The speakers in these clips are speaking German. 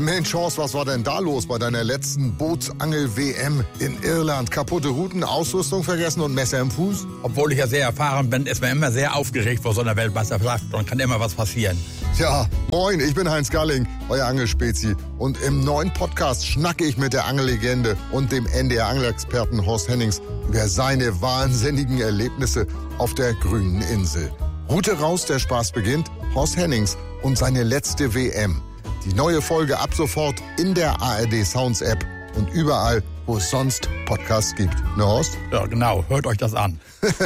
Mensch, Horst, was war denn da los bei deiner letzten Bootsangel-WM in Irland? Kaputte Routen, Ausrüstung vergessen und Messer im Fuß? Obwohl ich ja sehr erfahren bin, ist man immer sehr aufgeregt vor so einer Weltmeisterschaft und kann immer was passieren. Ja, moin, ich bin Heinz Galling, euer Angelspezi. Und im neuen Podcast schnacke ich mit der Angellegende und dem NDR-Angelexperten Horst Hennings über seine wahnsinnigen Erlebnisse auf der grünen Insel. Route raus, der Spaß beginnt. Horst Hennings und seine letzte WM. Die neue Folge ab sofort in der ARD Sounds App und überall, wo es sonst Podcasts gibt. Ne, Horst? Ja, genau. Hört euch das an.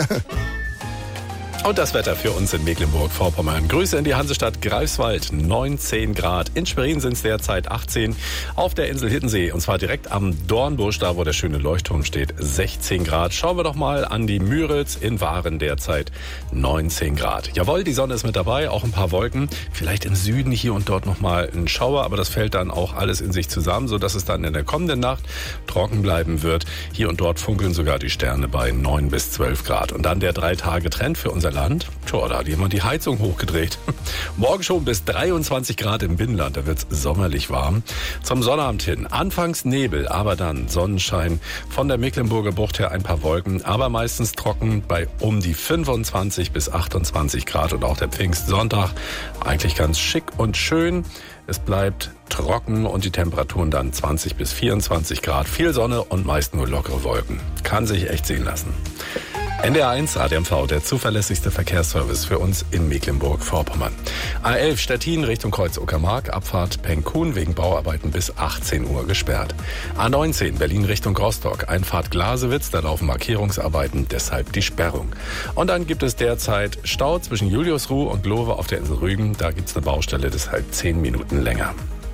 Und das Wetter für uns in Mecklenburg-Vorpommern. Grüße in die Hansestadt Greifswald, 19 Grad. In Schwerin sind es derzeit 18. Auf der Insel Hiddensee, und zwar direkt am Dornbusch, da wo der schöne Leuchtturm steht, 16 Grad. Schauen wir doch mal an die Müritz in Waren derzeit, 19 Grad. Jawohl, die Sonne ist mit dabei, auch ein paar Wolken. Vielleicht im Süden hier und dort nochmal ein Schauer, aber das fällt dann auch alles in sich zusammen, sodass es dann in der kommenden Nacht trocken bleiben wird. Hier und dort funkeln sogar die Sterne bei 9 bis 12 Grad. Und dann der 3-Tage-Trend für unser Land. Tja, da hat jemand die Heizung hochgedreht. Morgen schon bis 23 Grad im Binnenland, da wird's sommerlich warm. Zum Sonnabend hin anfangs Nebel, aber dann Sonnenschein. Von der Mecklenburger Bucht her ein paar Wolken, aber meistens trocken bei um die 25 bis 28 Grad. Und auch der Pfingstsonntag eigentlich ganz schick und schön. Es bleibt trocken und die Temperaturen dann 20 bis 24 Grad. Viel Sonne und meist nur lockere Wolken. Kann sich echt sehen lassen. NDR1 ADMV, der zuverlässigste Verkehrsservice für uns in Mecklenburg-Vorpommern. A11 Stettin Richtung Kreuz Uckermark, Abfahrt Penkhuhn wegen Bauarbeiten bis 18 Uhr gesperrt. A19 Berlin Richtung Rostock, Einfahrt Glasewitz, da laufen Markierungsarbeiten, deshalb die Sperrung. Und dann gibt es derzeit Stau zwischen Juliusruh und Lowe auf der Insel Rügen, da gibt es eine Baustelle, deshalb 10 Minuten länger.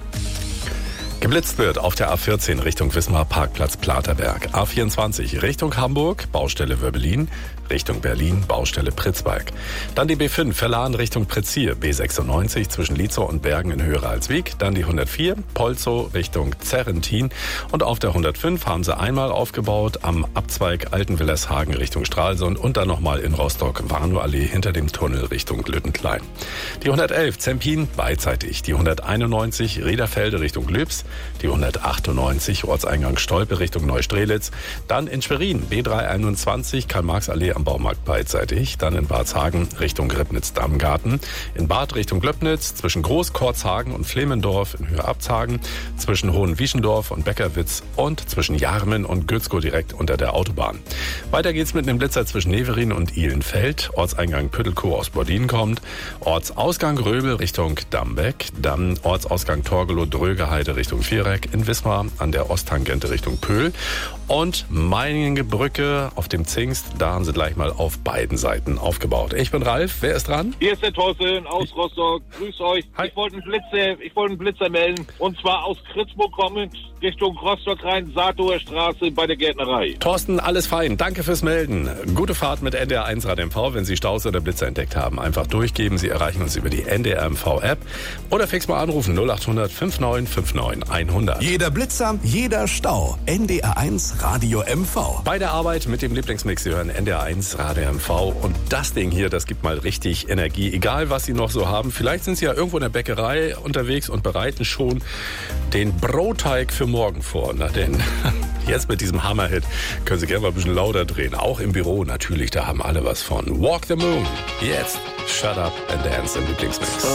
Geblitzt wird auf der A14 Richtung Wismar Parkplatz Platerberg. A24 Richtung Hamburg, Baustelle Wörbelin. Richtung Berlin, Baustelle Pritzwalk. Dann die B5 Verlahen Richtung Pretzier, B96 zwischen Lietzow und Bergen in Höhere-Alswiek. Dann die 104 Polzow Richtung Zerrentin. Und auf der 105 haben sie einmal aufgebaut am Abzweig Altenwillershagen Richtung Stralsund und dann nochmal in Rostock Warnow-Allee hinter dem Tunnel Richtung Lüttenklein. Die 111 Zempin beidseitig. Die 191 Riederfelde Richtung Lübs. Die 198 Ortseingang Stolpe Richtung Neustrelitz. Dann in Schwerin B321 Karl-Marx-Allee am Baumarkt beidseitig. Dann in Barzhagen Richtung Ribnitz-Dammgarten. In Bad Richtung Glöbnitz zwischen Groß-Korzhagen und Flemendorf in Höhe Abzhagen. Zwischen Hohenwieschendorf und Beckerwitz und zwischen Jarmen und Gützkow direkt unter der Autobahn. Weiter geht's mit einem Blitzer zwischen Neverin und Ihlenfeld. Ortseingang Püttelkow aus Bordin kommt. Ortsausgang Röbel Richtung Dambeck. Dann Ortsausgang Torgelow-Drögeheide Richtung Viereck. In Wismar an der Osttangente Richtung Pöhl. Und Meiningebrücke auf dem Zingst, da haben sie gleich mal auf beiden Seiten aufgebaut. Ich bin Ralf, wer ist dran? Hier ist der Thorsten aus Rostock. Grüß euch. Hi. Ich wollte einen Blitzer melden. Und zwar aus Kritzburg kommend Richtung Rostock rein, Saatower Straße bei der Gärtnerei. Thorsten, alles fein. Danke fürs Melden. Gute Fahrt mit NDR1 RadMV. Wenn Sie Staus oder Blitzer entdeckt haben, einfach durchgeben. Sie erreichen uns über die NDR-MV-App oder fix mal anrufen 0800 5959 100. Jeder Blitzer, jeder Stau. NDR1 Radio MV. Bei der Arbeit mit dem Lieblingsmix, Sie hören NDR1 Radio MV. Und das Ding hier, das gibt mal richtig Energie. Egal, was Sie noch so haben. Vielleicht sind Sie ja irgendwo in der Bäckerei unterwegs und bereiten schon den Brotteig für morgen vor. Na denn, jetzt mit diesem Hammerhit können Sie gerne mal ein bisschen lauter drehen. Auch im Büro natürlich, da haben alle was von. Walk the Moon. Jetzt, Shut Up and Dance im Lieblingsmix.